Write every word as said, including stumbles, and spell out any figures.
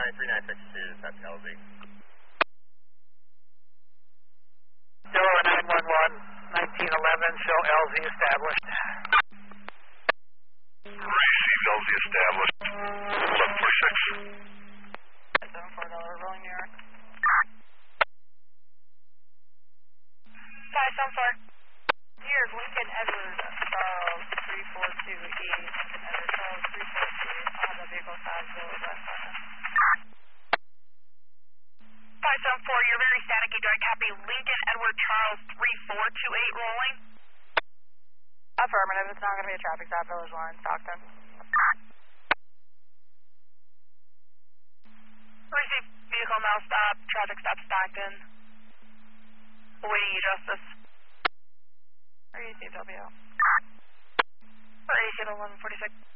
nine three nine six two, that's L Z. Zero nine one one, nineteen eleven, show L Z established. Received L Z established. eleven forty-six. seven four dollar rolling New York. five seven four. Here's Lincoln Edward Charles three four two E. Edward Charles three four two E. On the vehicle side, Zulu West. five seven four, you're very staticky. Do I copy Lincoln Edward Charles three four two eight rolling? Affirmative. It's not going to be a traffic stop. Village Line, Stockton. Receive vehicle now stop. Traffic stop Stockton. Awaiting you, Justice. Receive W. Receive eleven forty-six.